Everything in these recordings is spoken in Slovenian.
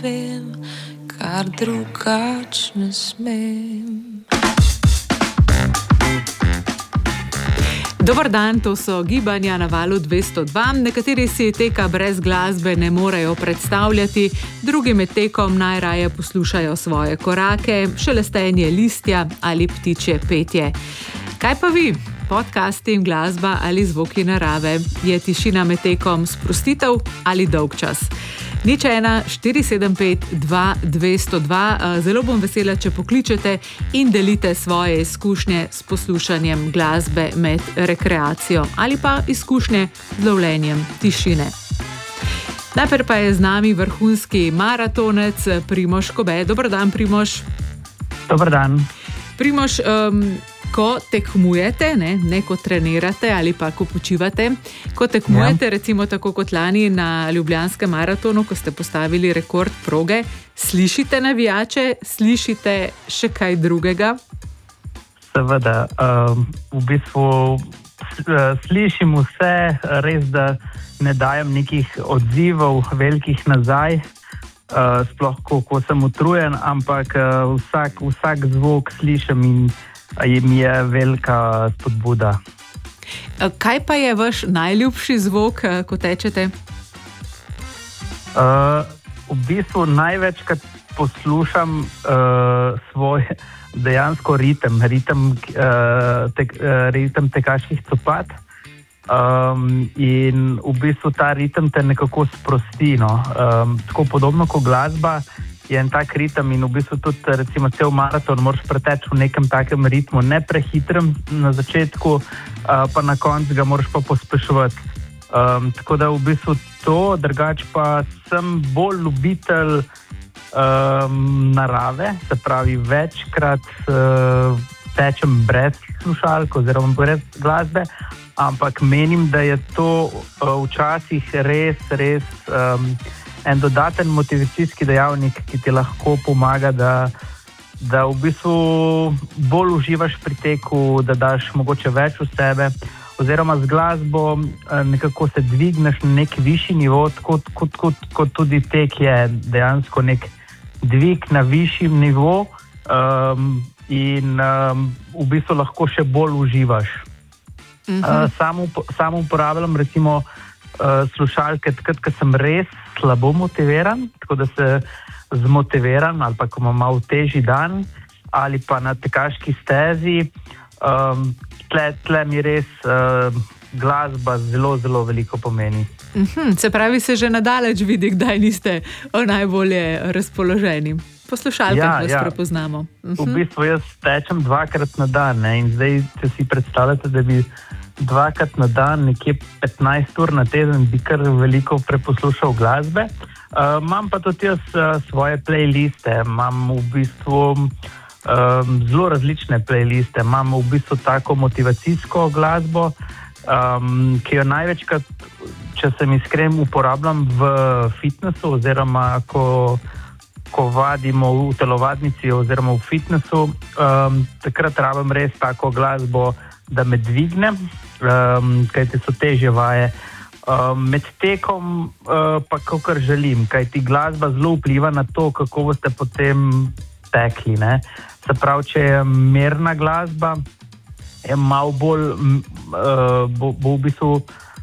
vem, kar drugač ne smem. Dobar dan, to so gibanja na valu 202. Nekateri si teka brez glasbe ne morejo predstavljati, drugi med tekom najraje poslušajo svoje korake, šelestenje listja ali ptičje petje. Kaj pa vi? Podcasti, glasba ali zvoki narave? Je tišina med tekom sprostitev ali dolgčas? 01475-2202. Zelo bom vesela, če pokličete in delite svoje izkušnje s poslušanjem glasbe med rekreacijo ali pa izkušnje z lovljenjem tišine. Najprej pa je z nami vrhunski maratonec Primož Kobe. Dober dan, Primož. Dober dan. Primož, ko tekmujete, ne ko trenirate ali pa ko počivate, ko tekmujete, recimo tako kot lani na Ljubljanskem maratonu, ko ste postavili rekord proge, slišite navijače, slišite še kaj drugega? Seveda, v bistvu slišim vse, res da ne dajem nekih odzivov velikih nazaj, sploh ko sem utrujen, ampak vsak zvok slišim in mi je velika spodbuda. Kaj pa je vaš najljubši zvok, ko tečete? V bistvu največkrat poslušam svoj dejansko ritem tekaških copat. In v bistvu ta ritem te nekako sprosti. Tako podobno kot glasba, je en tak ritem in v bistvu tudi recimo cel maraton moraš preteči v nekem takem ritmu, ne prehitrem na začetku, pa na koncu ga moraš pa pospeševati. Tako da v bistvu to, drugače pa sem bolj ljubitelj narave, se pravi večkrat tečem brez slušalk oziroma brez glasbe, ampak menim, da je to včasih res en dodaten motivacijski dejavnik, ki ti lahko pomaga, da v bistvu bolj uživaš pri teku, da daš mogoče več v sebe, oziroma z glasbo nekako se dvigneš na nek višji nivo, kot tudi tek je dejansko nek dvig na višji nivo in v bistvu lahko še bolj uživaš. Sam uporabljam recimo slušalke takrat, ko sem res slabo motiviran, tako da se zmotiviram ali pa ko imam malo težji dan ali pa na tekaški stezi. Tle mi res glasba zelo, zelo veliko pomeni. Se pravi, se že nadaleč vidi, kdaj niste najbolje razpoloženi. Po slušalkah vas prepoznamo. V bistvu jaz tečem 2-krat na dan, in zdaj, če si predstavljate, da bi 2-krat na dan, nekje 15 ur na teden, bi kar veliko preposlušal glasbe. Imam pa tudi jaz svoje playliste, imam v bistvu zelo različne playliste, imam v bistvu tako motivacijsko glasbo, ki jo največkrat, če sem iskren, uporabljam v fitnessu oziroma ko vadimo v telovadnici oziroma v fitnessu, takrat rabim res tako glasbo, da me dvigne, kajti so težje vaje. Med tekom pa kakor želim, kajti glasba zelo vpliva na to, kako boste potem tekli. Se pravi, če je mirna glasba, je malo bolj, bo v bistvu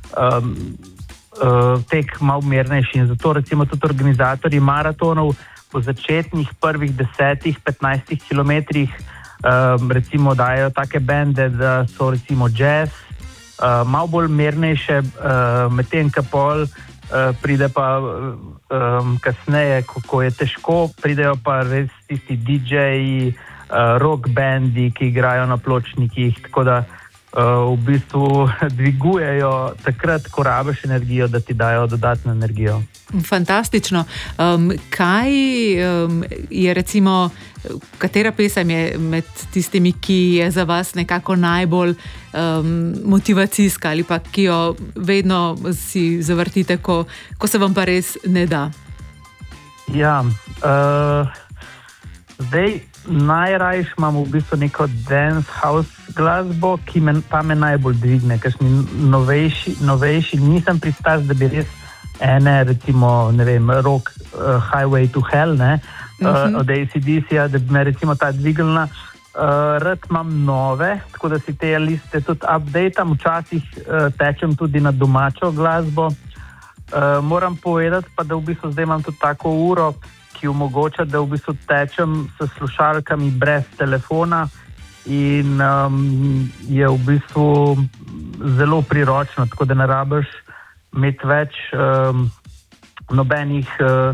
tek malo mirnejši. In zato recimo tudi organizatorji maratonov po začetnih prvih 10-15 kilometrih recimo dajo take bende, da so recimo jazz, malo bolj mirnejše, medtem ko pol pride pa kasneje, ko je težko, pridejo pa res tisti DJ-ji, rock bendi, ki igrajo na pločnikih, tako da v bistvu dvigujejo takrat, ko rabiš energijo, da ti dajo dodatno energijo. Fantastično. Kaj je recimo, katera pesem je med tistimi, ki je za vas nekako najbolj motivacijska ali pa ki jo vedno si zavrtite, ko se vam pa res ne da? Ja, zdaj najrajš imam v bistvu neko dance house glasbo, ki me najbolj dvigne, kakšni novejši nisem pristaš, da bi res ene, recimo, ne vem, Rock Highway to Hell, ne, od AC/DC-ja, da bi me recimo ta dvigalna. Rad imam nove, tako da si te liste tudi updatam, včasih tečem tudi na domačo glasbo. Moram povedati pa, da v bistvu zdaj imam tudi tako uro, ki omogoča, da v bistvu tečem s slušalkami brez telefona in je v bistvu zelo priročno, tako da ne rabiš imeti več nobenih,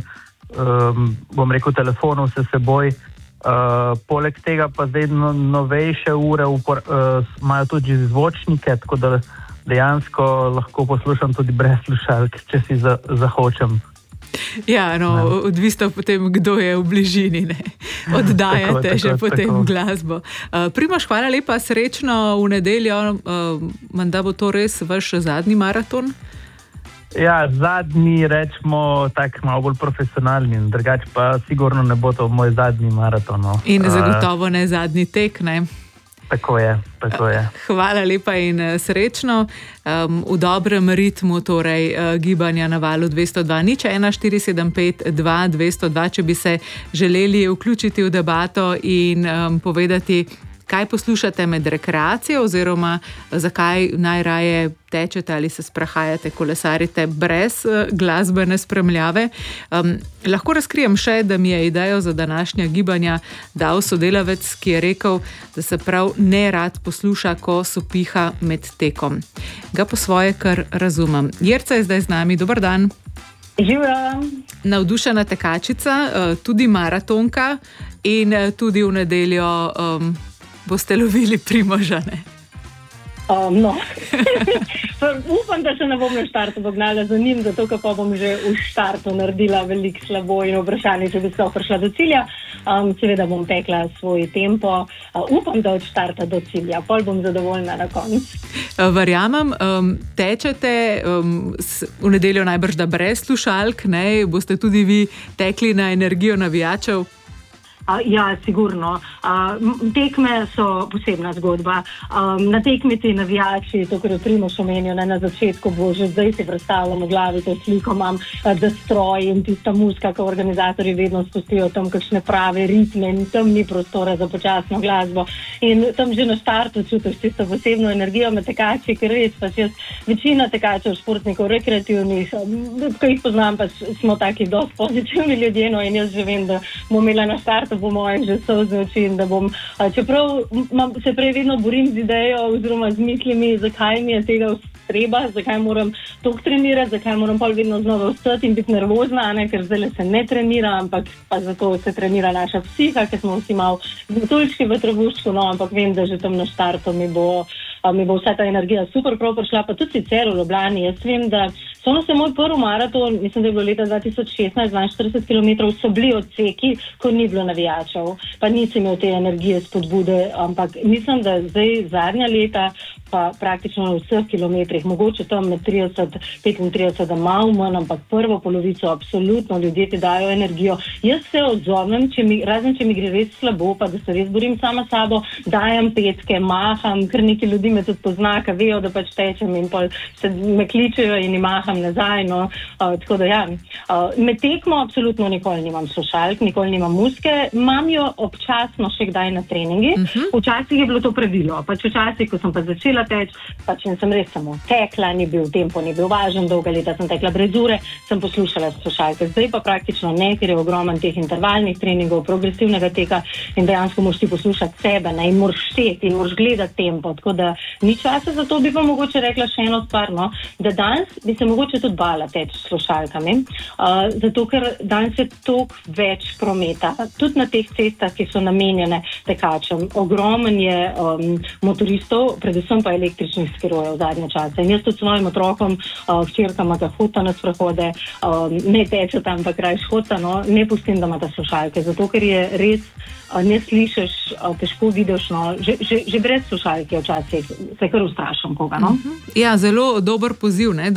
bom rekel, telefonov s seboj. Poleg tega pa zdaj novejše ure imajo tudi zvočnike, tako da dejansko lahko poslušam tudi brez slušalk, če si zahočem. Ja, odvisno potem, kdo je v bližini, ne. Oddajate že potem glasbo. Primož, hvala lepa, srečno v nedeljo. Menda bo to res vaš zadnji maraton? Ja, zadnji, rečemo, tak malo bolj profesionalni, drugače pa sigurno ne bo to moj zadnji maraton. In zagotovo ne zadnji tek, ne? Tako je. Hvala lepa in srečno. V dobrem ritmu torej gibanja na valu 202 nič 1 475 2 202, če bi se želeli vključiti v debato in povedati, kaj poslušate med rekreacijo oziroma zakaj najraje tečete ali se sprehajate, kolesarite brez glasbene spremljave. Lahko razkrijem še, da mi je idejo za današnja gibanja dal sodelavec, ki je rekel, da se prav ne rad posluša, ko sopiha med tekom. Ga po svoje kar razumem. Jerca je zdaj z nami, dober dan. Živjo. Navdušena tekačica, tudi maratonka in tudi v nedeljo boste lovili Primoža, ne? No. Upam, da se ne bom na štartu pognala za njim, zato pa bom že v štartu naredila veliko slabo in vprašanje, če bi sploh prišla do cilja. Seveda bom tekla svoj tempo. Upam, da od štarta do cilja. Pol bom zadovoljna na koncu. Verjamem, tečete v nedeljo najbrž da brez slušalk, ne? Boste tudi vi tekli na energijo navijačev? Ja, sigurno. Tekme so posebna zgodba. Na tekmi ti navijači, to, kar je Primož omenil, na začetku bo že zdaj si predstavljam v glavi to sliko, imam da stroj in tista muzika, ko organizatorji vedno spustijo tam kakšne prave ritme in tam ni prostora za počasno glasbo. In tam že na štartu čutiš tisto posebno energijo med tekači, ker res pač jaz, večina tekačev, športnikov, rekreativnih, ko jih poznam, pač smo taki dosti pozitivni ljudje, no, in jaz že vem, da bom imela na štartu po mojem že solzne oči in da bom, čeprav se prej vedno borim z idejo oziroma z mislimi, zakaj mi je tega treba, zakaj moram toliko trenirati, zakaj moram pol vedno znova vstati in biti nervozna, ne, ker zdaj se ne trenira, ampak pa zato se trenira naša psiha, ker smo vsi malo gotulčki v trebuščku, no, ampak vem, da že tam na štartu mi bo vsa ta energija super prav prišla, pa tudi sicer v Ljubljani. Jaz vem, da se moj prvi maraton, mislim, da je bilo leta 2016, 42 km, so bili odseki, ko ni bilo navijačev, pa nisem imel te energije spodbude, ampak mislim, da zdaj zadnja leta pa praktično na vseh kilometrih, mogoče tam med 30-35, da malo manj, ampak prvo polovico absolutno ljudje ti dajo energijo. Jaz se odzovem, razen če mi gre res slabo, pa da se res borim sama sabo, dajem petke, maham, ker neki ljudi me tudi pozna, ka vejo, da pač tečem in pol se me kličejo in maham nazaj, no, tako da ja. Med tekmo absolutno nikoli nimam slušalk, nikoli nimam muzike, imam jo občasno še kdaj na treningi. Včasih je bilo to pravilo, pač včasih, ko sem pa začela teč, pač sem res samo tekla, ni bil tempo, ni bil važen, dolga leta sem tekla brez ure, sem poslušala slušalke. Zdaj pa praktično ne, ker je ogromen teh intervalnih treningov, progresivnega teka in dejansko moraš ti poslušati sebe, ne, in moraš šteti in moraš gledati tempo, tako da ni časa za to. Bi pa mogoče rekla še eno stvar, no, da danes bi se mogoče tudi bala teč s slušalkami, zato ker danes je toliko več prometa, tudi na teh cestah, ki so namenjene tekačem. Ogromen je motoristov, predvsem pa električnih skirojev v zadnje čase. In jaz tudi svojim otrokom, hčerkama, ga hota na sprehode, ne teče tam, ampak rajš hota, no, ne pustim, da imata slušalke, zato ker je res, ne slišiš, težko vidiš, no, že brez slušalke včasih se kar ustrašam koga, no. Ja, zelo dober poziv, ne, da moramo biti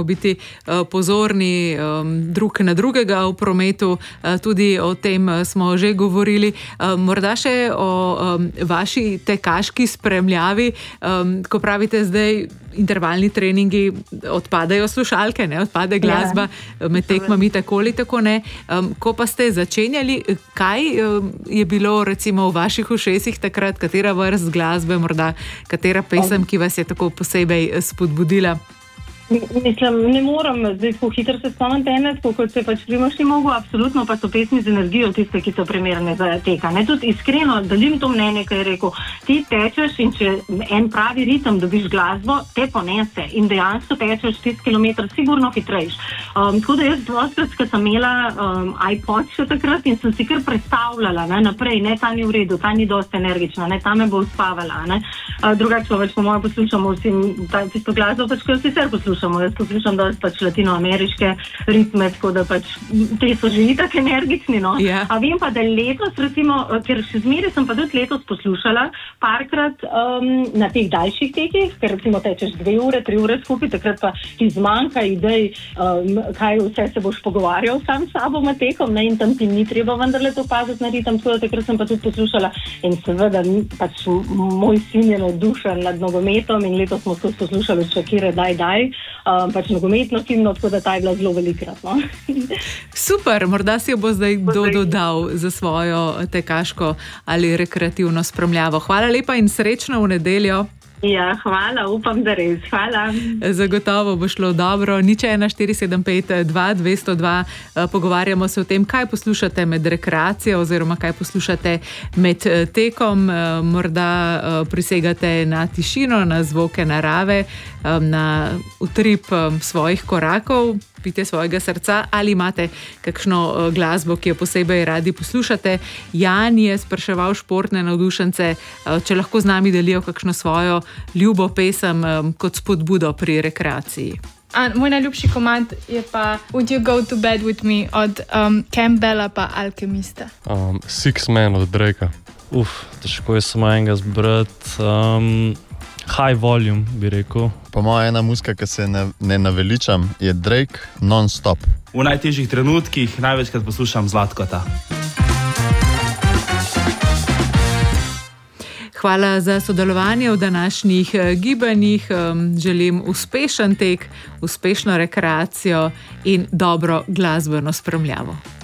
biti pozorni drug na drugega v prometu, tudi o tem smo že govorili. Morda še o vaši tekaški spremljavi, ko pravite zdaj intervalni treningi, odpadajo slušalke, ne, odpade glasba, med tekmami tako ali tako ne. Ko pa ste začenjali, kaj je bilo recimo v vaših ušesih takrat, katera vrst glasbe, morda katera pesem, ki vas je tako posebej spodbudila? Mislim, ne morem zdaj tako hitro se spomniti ene, kot se pač Primož ni mogel, absolutno pa so pesmi z energijo tiste, ki so primerne za teka. Ne, tudi iskreno delim to mnenje, kaj je rekel, ti tečeš in če en pravi ritem dobiš glasbo, te ponese in dejansko tečeš 10 km sigurno hitrejš. Tako da jaz dostkrat, ko sem imela iPod še takrat in sem si kar predstavljala, ne, naprej, ne, ta ni v redu, ta ni dosti energična, ne, ta me bo uspavala, ne. Drugače pa več po moje poslušamo vsi tisto glasbo, pač ko sicer poslušamo. Jaz poslušam dosti pač latinoameriške ritme, tako da pač te so že itak energični, no. Yeah. A vem pa, da letos, recimo, ker še zmeraj sem pa tudi letos poslušala parkrat na teh daljših tekih, ker recimo tečeš 2 ure, 3 ure skupaj, takrat pa ti zmanjka idej, kaj vse se boš pogovarjal sam s sabo med tekom, ne, in tam ti ni treba vendarle to paziti na ritem, tako da takrat sem pa tudi poslušala in seveda pač moj sin je navdušen nad nogometom in letos smo poslušali Shakire Daj, pač nogometno himno, tako da ta je bila zelo velikrat. No? Super, morda si jo bo zdaj dodal za svojo tekaško ali rekreativno spremljavo. Hvala lepa in srečno v nedeljo. Ja, hvala, upam, da res. Hvala. Zagotovo bo šlo dobro. 01475 2202. Pogovarjamo se o tem, kaj poslušate med rekreacijo oziroma kaj poslušate med tekom. Morda prisegate na tišino, na zvoke narave, na utrip svojih korakov, pite svojega srca ali imate kakšno glasbo, ki jo posebej radi poslušate. Jan je spraševal športne navdušence, če lahko z nami delijo kakšno svojo ljubo pesem kot spodbudo pri rekreaciji. Moj najljubši komad je pa Would You Go To Bed With Me od Campbella pa Alkemista. Six Man od Drakea. Težko je samo enega zbrati. High Volume, bi rekel. Po moja ena muzika, ki se ne naveličam, je Drake Non-Stop. V najtežjih trenutkih največkrat poslušam Zlatkota. Hvala za sodelovanje v današnjih gibanjih. Želim uspešen tek, uspešno rekreacijo in dobro glasbeno spremljavo.